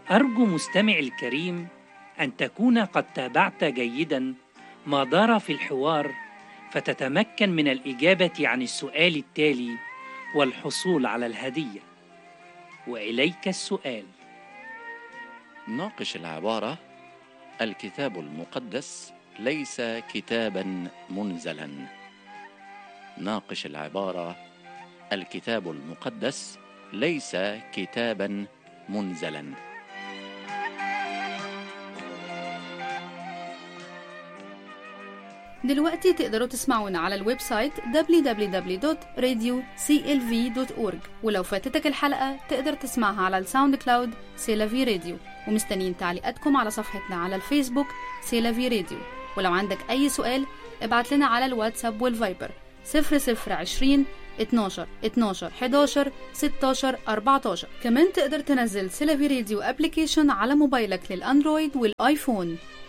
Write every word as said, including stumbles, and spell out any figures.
أرجو مستمعي الكريم أن تكون قد تابعت جيداً ما دار في الحوار، فتتمكن من الإجابة عن السؤال التالي والحصول على الهدية. وإليك السؤال. ناقش العبارة: الكتاب المقدس ليس كتابا منزلا. ناقش العبارة: الكتاب المقدس ليس كتابا منزلا. دلوقتي تقدروا تسمعونا على الويب سايت دبليو دبليو دبليو دوت راديو سي إل في دوت أورج، ولو فاتتك الحلقة تقدر تسمعها على الساوند كلاود سيلافي راديو. ومستنيين تعليقاتكم على صفحتنا على الفيسبوك سيلافي راديو. ولو عندك أي سؤال ابعت لنا على الواتساب والفايبر صفر صفر عشرين اتناشر اتناشر حداشر ستاشر أربعتاشر. كمان تقدر تنزل سيلافي راديو ابليكيشن على موبايلك للأندرويد والآيفون.